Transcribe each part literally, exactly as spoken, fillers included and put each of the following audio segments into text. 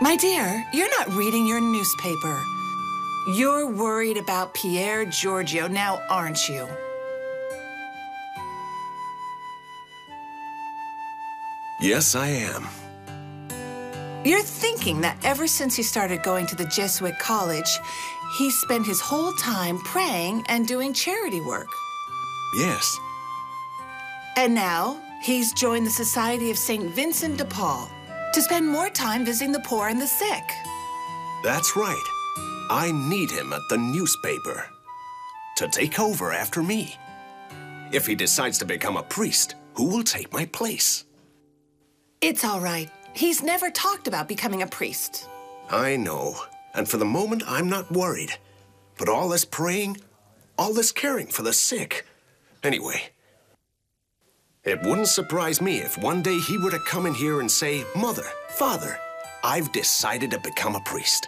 My dear, you're not reading your newspaper. You're worried about Pierre Giorgio now, aren't you? Yes, I am. You're thinking that ever since he started going to the Jesuit college, he's spent his whole time praying and doing charity work. Yes. And now he's joined the Society of Saint Vincent de Paul to spend more time visiting the poor and the sick. That's right. I need him at the newspaper to take over after me. If he decides to become a priest, who will take my place? It's all right. He's never talked about becoming a priest. I know. And for the moment, I'm not worried. But all this praying, all this caring for the sick. Anyway, it wouldn't surprise me if one day he were to come in here and say, Mother, Father, I've decided to become a priest.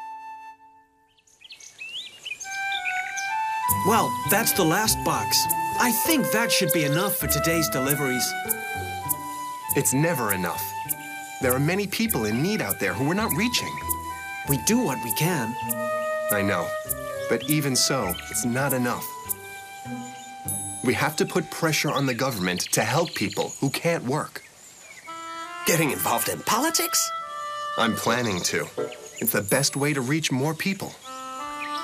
Well, that's the last box. I think that should be enough for today's deliveries. It's never enough. There are many people in need out there who we're not reaching. We do what we can. I know, but even so, it's not enough. We have to put pressure on the government to help people who can't work. Getting involved in politics? I'm planning to. It's the best way to reach more people.